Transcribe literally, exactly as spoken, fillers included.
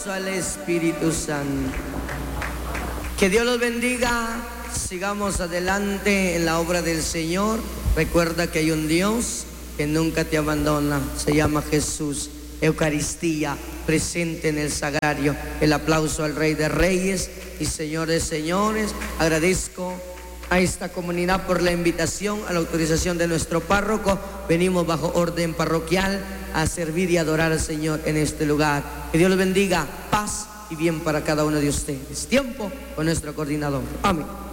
Al Espíritu Santo. Que Dios los bendiga. Sigamos adelante en la obra del Señor. Recuerda que hay un Dios que nunca te abandona. Se llama Jesús. Eucaristía presente en el sagrario. El aplauso al Rey de Reyes y Señores, señores. Agradezco a esta comunidad por la invitación, a la autorización de nuestro párroco. Venimos bajo orden parroquial a servir y adorar al Señor en este lugar. Que Dios los bendiga, paz y bien para cada uno de ustedes. Tiempo con nuestro coordinador. Amén.